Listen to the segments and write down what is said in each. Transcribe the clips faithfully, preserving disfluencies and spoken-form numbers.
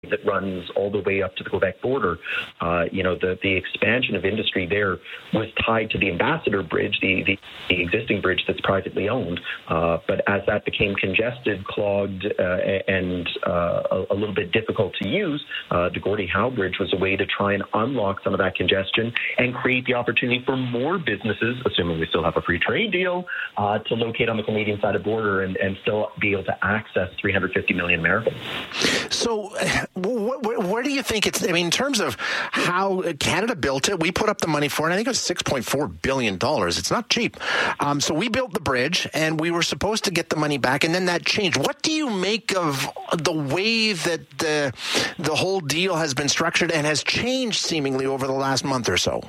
that runs all the way up to the Quebec border. Uh, you know, the, the expansion of industry there was tied to the Ambassador Bridge, the, the, the existing bridge that's privately owned. Uh, but as that became congested, clogged, uh, and uh, a, a little bit difficult to use, uh, the Gordie Howe Bridge was a way to try and unlock some of that congestion and create the opportunity for more businesses, assuming we still have a free trade deal, uh, to locate on the Canadian side of the border and, and still be able to access three hundred fifty million Americans. So where, where do you think it's, I mean, in terms of how Canada built it, we put up the money for it. I think it was six point four billion dollars. It's not cheap. Um, so we built the bridge and we were supposed to get the money back, and then that changed. What do you make of the way that the, the whole deal has been structured and has changed seemingly over the last month or so?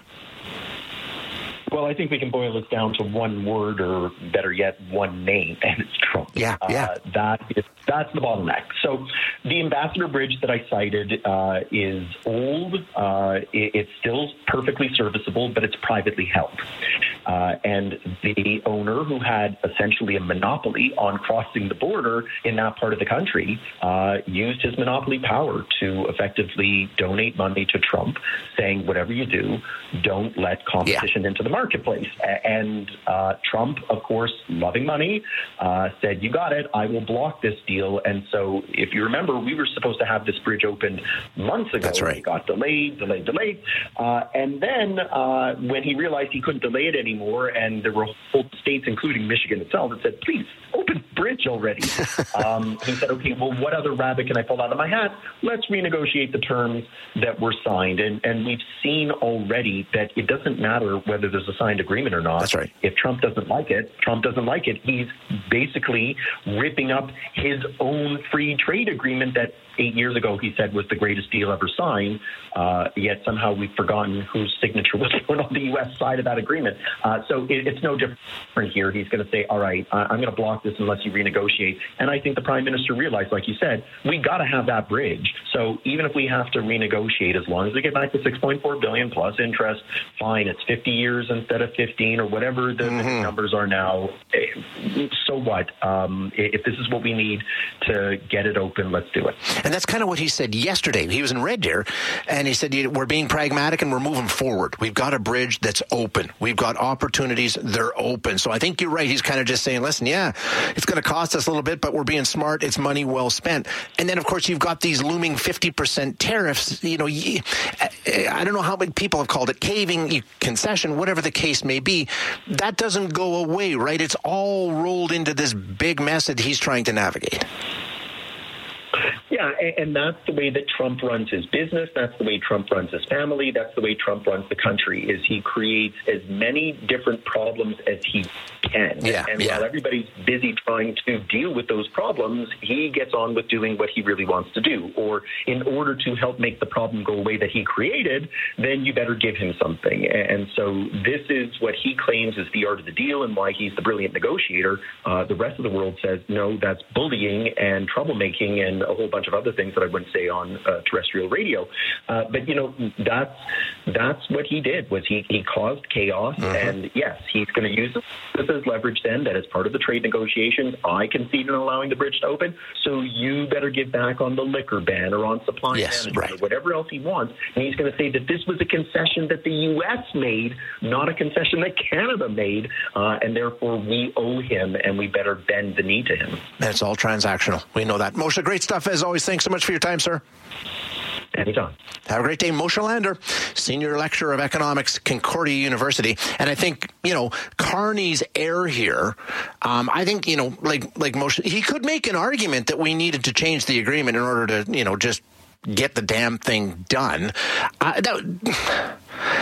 Well, I think we can boil this down to one word, or better yet, one name, and it's Trump. Yeah, yeah. Uh, that is, that's the bottleneck. So the Ambassador Bridge that I cited uh, is old. Uh, it, it's still perfectly serviceable, but it's privately held. Uh, and the owner, who had essentially a monopoly on crossing the border in that part of the country, uh, used his monopoly power to effectively donate money to Trump, saying, whatever you do, don't let competition yeah. into the marketplace. And uh, Trump, of course, loving money, uh, said, you got it, I will block this deal. And so if you remember, we were supposed to have this bridge opened months ago. That's right. It got delayed, delayed, delayed. Uh, and then uh, when he realized he couldn't delay it anymore, and there were whole states, including Michigan itself, that said, please, open bridge already. um, he said, okay, well, what other rabbit can I pull out of my hat? Let's renegotiate the terms that were signed. And, and we've seen already that it doesn't matter whether there's a signed agreement or not. That's right. If Trump doesn't like it, Trump doesn't like it. He's basically ripping up his own free trade agreement that eight years ago he said was the greatest deal ever signed, uh, yet somehow we've forgotten whose signature was put on the U S side of that agreement. Uh, so it, it's no different here. He's going to say, all right, I'm going to block this unless you renegotiate. And I think the Prime Minister realized, like you said, we got to have that bridge. So even if we have to renegotiate, as long as we get back to six point four billion dollars plus interest, fine, it's fifty years instead of fifteen or whatever the, mm-hmm. the numbers are now. So what? Um, if this is what we need to get it open, let's do it. And that's kind of what he said yesterday. He was in Red Deer, and he said, we're being pragmatic and we're moving forward. We've got a bridge that's open. We've got opportunities. They're open. So I think you're right. He's kind of just saying, listen, yeah, it's going to cost us a little bit, but we're being smart. It's money well spent. And then, of course, you've got these looming fifty percent tariffs. You know, I don't know how many people have called it caving, concession, whatever the case may be. That doesn't go away, right? It's all rolled into this big mess that he's trying to navigate. Yeah, and that's the way that Trump runs his business. That's the way Trump runs his family. That's the way Trump runs the country, is he creates as many different problems as he can. Yeah, and yeah. while everybody's busy trying to deal with those problems, he gets on with doing what he really wants to do. Or in order to help make the problem go away that he created, then you better give him something. And so this is what he claims is the art of the deal and why he's the brilliant negotiator. Uh, the rest of the world says, no, that's bullying and troublemaking and a whole bunch of other things that I wouldn't say on uh, terrestrial radio. Uh, but, you know, that's that's what he did, was he, he caused chaos. Mm-hmm. And, yes, he's going to use this as leverage then, that as part of the trade negotiations, I concede in allowing the bridge to open, so you better give back on the liquor ban or on supply yes, management right. or whatever else he wants. And he's going to say that this was a concession that the U S made, not a concession that Canada made, uh, and therefore we owe him and we better bend the knee to him. That's all transactional. We know that. Moshe, great stuff as always. Thanks so much for your time, sir. Anytime. Have a great day. Moshe Lander, Senior Lecturer of Economics, Concordia University. And I think, you know, Carney's error here, um, I think, you know, like, like Moshe, he could make an argument that we needed to change the agreement in order to, you know, just get the damn thing done. Uh, that,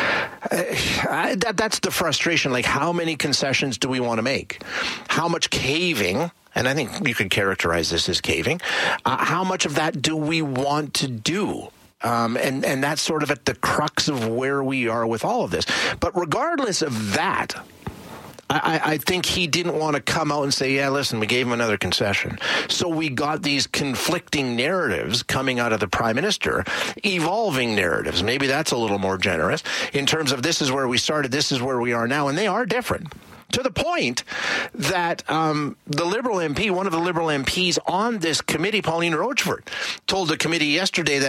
uh, that, that's the frustration. Like, how many concessions do we want to make? How much caving? And I think you could characterize this as caving. Uh, how much of that do we want to do? Um, and, and that's sort of at the crux of where we are with all of this. But regardless of that, I, I think he didn't want to come out and say, yeah, listen, we gave him another concession. So we got these conflicting narratives coming out of the Prime Minister, evolving narratives. Maybe that's a little more generous in terms of this is where we started, this is where we are now. And they are different. To the point that um, the Liberal M P, one of the Liberal M Ps on this committee, Pauline Rochford, told the committee yesterday that